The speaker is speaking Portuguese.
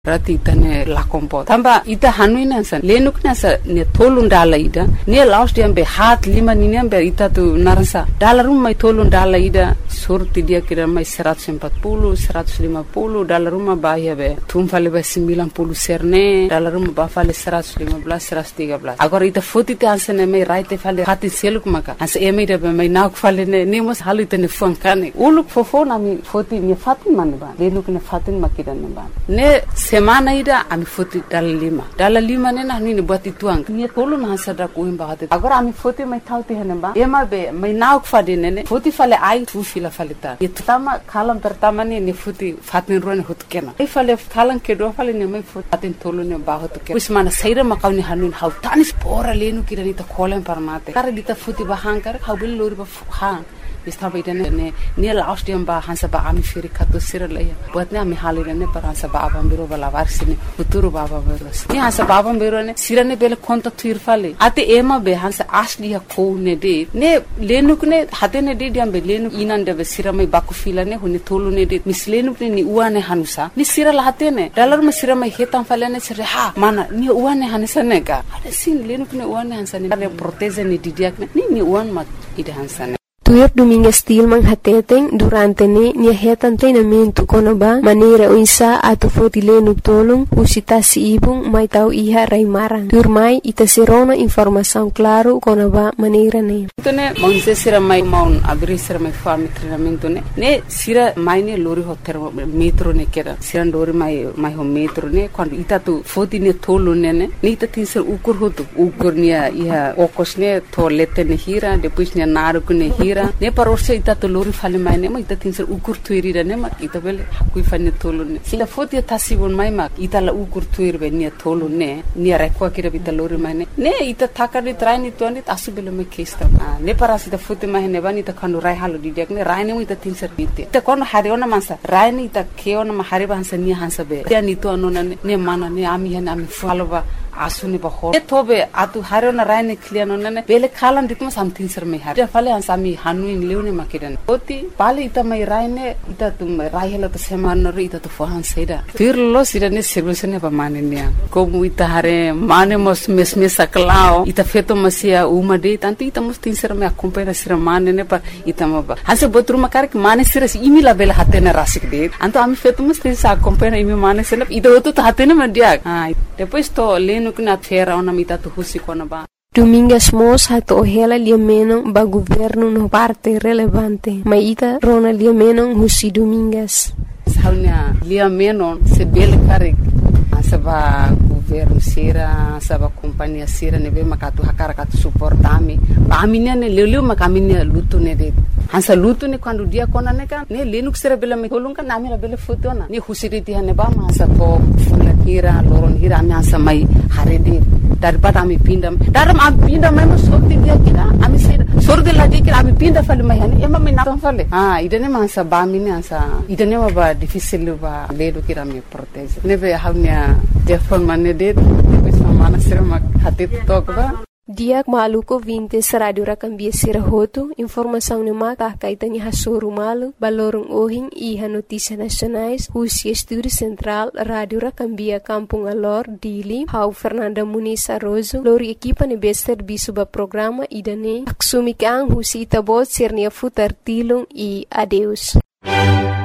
Rati itane la kompo. Tamba ita hanuina san. Lenuk na sa ne tolun dala ida. Ne laos diambe hat lima ni ambe ita tu narasa. Dala rumah tolun dala ida surti dia kira mai 140, 150. Dala rumah bahia be. Tumfale be 90 serne. Dala rumah bafale 115, 113. Agora ita foti te ansene mai raite fale hati seluk maka. Anse eme ida be mai nauk fale ne mos halu itane fuangkane. Uluk fofo nami foti ni fatin mani ba. Lenuk ne fatin makida ne ba. Ne semana ida ami foti dala lima nena ni buat ituang ni tolu na sada ko imba hate agora ami foti mai thauti hanemba ema be mai nauk fadi nene foti fale ai tu fila falita itama khalam pertama ni foti fatin rone hot kena ai fale khalan ke do fale ne mai foti fatin tolu ne ba hot kena usmana saira makawni hanun hau tanis pora lenu kirani ta kholen parmate kare dita foti ba hankar hau bil lori ba ha Istaba idane ne laos diam ba hansa ba ami firi katu siralaya buat ne ami halirane par hansa ba abam biro bala varsine uturu baba beros ne hansa ba abam biro ne sirane bele konta tuir fale ate ema be hansa asli ha ko ne de ne lenuk ne hate ne de diam be lenuk inan de be siramai baku filane hune tolu ne de mislenuk ne ni uane hanusa ni siral hate ne dalar ma siramai hetam falane sire ha mana ni uane hansa ne ka ade sin lenuk ne uane hansa ne proteze ne didiak ne ni uan mat ide hansa ne Tuir Domingas Tilman hateteng durante nia hetan treinamento konaba maneira uinsa atu fotilenu tolong usita si ibung mai tau iha raimarang. Tuir mai ita serona informação claro konaba maneira ne. Tone mangse sira mai maun abri sira mai fami treinamento ne sira mai ne lori hotel metro ne kera sira lori mai ho metro ne quando ita tu foti ne tolu ne ita tinsel ukur hotu ukur nia iha okos ne toilette ne hira depois ne naru ne hira ne parorse ita to lori fale mai ne ma ita tinser ukur tuiri ne ma ita bele hakui fane tolu ne sila foti tasibon mai ma ita la ukur tuiri be ne tolu ne rekwa kira bita lori mai ne ita takari traini to ne asu bele me kesta ne parasi ita foti mai ne bani ita kanu rai halu didiak ne rai ne ita tinser bite ita kono hariona mansa rai ne ita keona ma hariba hansa ni hansa be ya ni to anona ne mana ne ami faloba asuni ba ho tobe atu harona raine kliano nene bele khalan ditma something sir me har fale ansami hanuin leune makidan oti pale ita mai raine ita tum raihela to seman ri ita to fohan seida firlo sirane solution ba manenia komu ita hare mane mos mesme saklao ita feto masia umade tanto ita mos tin sir me acompanha sir manene pa ita maba hase botru makar que mane sir imila bele hatena rasik de anto ami feto mos tin sa acompanha imi mane sir ita oto hatena mandia depois to nukna fera ona mita tu husi kona ba Domingas mos hato ohela liameno ba governo no parte relevante maita rona liameno husi Domingas saunya liameno se bel karik asaba governo sira asaba companhia sira nebe makatu hakara katu suportami ba aminia ne leleu makaminia lutu ne de hansa lutu ne quando dia kona ne kan ne lenuk sira bela me holung kan namira bela fotona ne husiriti hane ba masa to fula hira loron hira ami hansa mai harede daripada ami pindam daram ami pindam mai sorti dia kira ami sira sorti lagi kira ami pinda fale mai hani ema me naton fale idane mansa ba mine hansa idane ba difícil ba ledo kira me protege nebe haunya telefon mane de bisa mana sira mak hati tok ba Diak maluko vintes radio rakambia sirahoto informação ne mata kaitani hasuru malu balorong ohing iha notícia nacionais Husi Estúdio Central radio rakambia Kampung Alor Dili Hau Fernanda Muniz Arrozo lori equipa ne bester bisuba programa idane aksumikang Husi itabot sernia futar tilung e adeus